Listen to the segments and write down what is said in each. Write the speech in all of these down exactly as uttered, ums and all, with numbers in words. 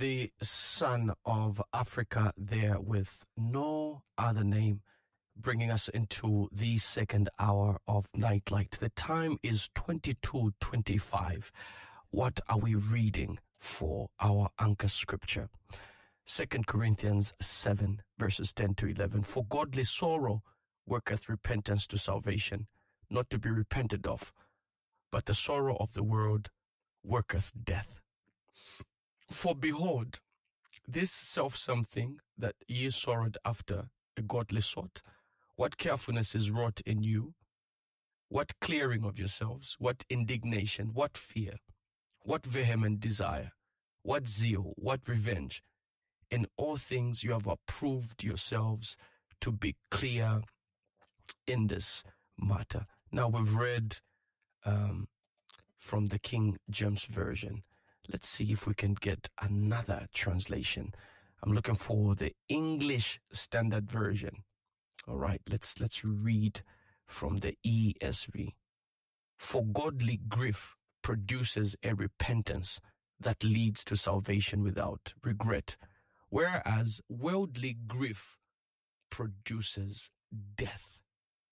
the Son of Africa there with No Other Name, bringing us into the second hour of Nightlight. The time is twenty-two twenty-five. What are we reading for our anchor scripture? Second Corinthians seven, verses ten to eleven. For godly sorrow worketh repentance to salvation, not to be repented of, but the sorrow of the world worketh death. For behold, this selfsome thing that ye sorrowed after a godly sort, what carefulness is wrought in you, what clearing of yourselves, what indignation, what fear, what vehement desire, what zeal, what revenge. In all things you have approved yourselves to be clear in this matter. Now we've read um, from the King James Version. Let's see if we can get another translation. I'm looking for the English Standard Version. All right, let's let's read from the E S V. For godly grief produces a repentance that leads to salvation without regret, whereas worldly grief produces death.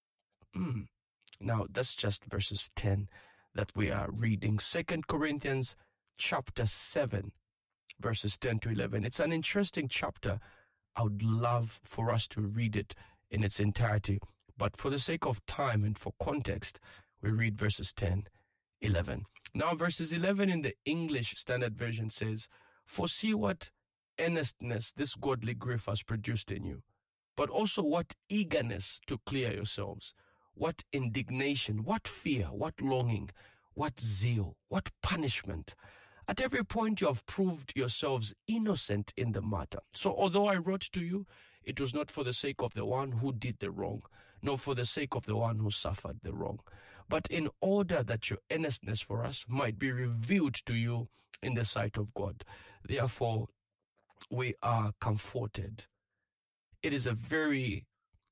Mm. Now, that's just verses ten that we are reading. Second Corinthians chapter seven, verses ten to eleven. It's an interesting chapter. I would love for us to read it in its entirety, but for the sake of time and for context, we read verses ten, eleven. Now, verses eleven in the English Standard Version says, for see what earnestness this godly grief has produced in you, but also what eagerness to clear yourselves, what indignation, what fear, what longing, what zeal, what punishment. At every point you have proved yourselves innocent in the matter. So although I wrote to you, it was not for the sake of the one who did the wrong, nor for the sake of the one who suffered the wrong, but in order that your earnestness for us might be revealed to you in the sight of God. Therefore, we are comforted. It is a very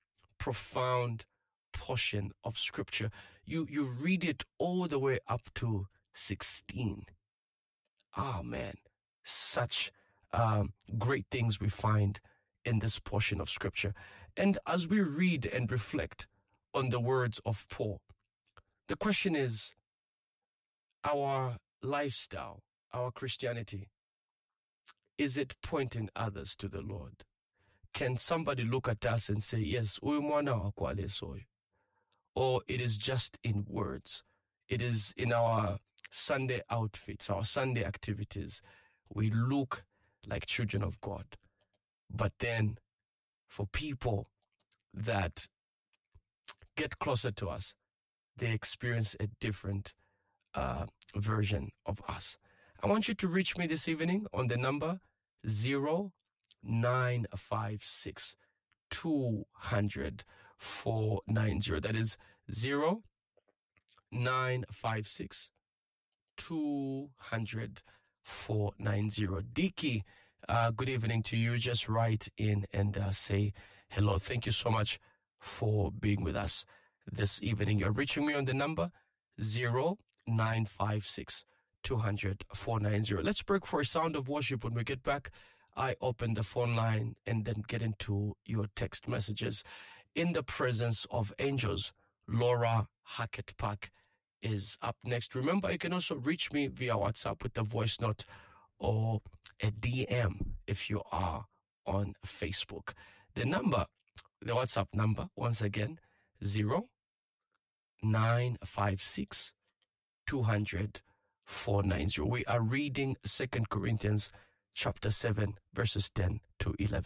profound portion of scripture. You, you read it all the way up to sixteen. Ah, man, such um, great things we find in this portion of scripture. And as we read and reflect on the words of Paul, the question is, our lifestyle, our Christianity, is it pointing others to the Lord? Can somebody look at us and say, yes, uyu mwana wa kwa Yesu? Or it is just in words? It is in our Sunday outfits, our Sunday activities. We look like children of God. But then for people that get closer to us, they experience a different uh, version of us. I want you to reach me this evening on the number zero nine five six two hundred four nine zero. That is zero nine five six two hundred four nine zero. Diki, uh, good evening to you. Just write in and uh, say hello. Thank you so much for being with us this evening. You're reaching me on the number zero nine five six two hundred four nine zero. Let's break for a sound of worship. When we get back, I open the phone line and then get into your text messages. In the Presence of Angels, Laura Hackett Park is up next. Remember, you can also reach me via WhatsApp with a voice note or a D M if you are on Facebook. The number, the WhatsApp number, once again, zero nine five six two hundred four nine zero. We are reading Second Corinthians chapter seven, verses ten to eleven.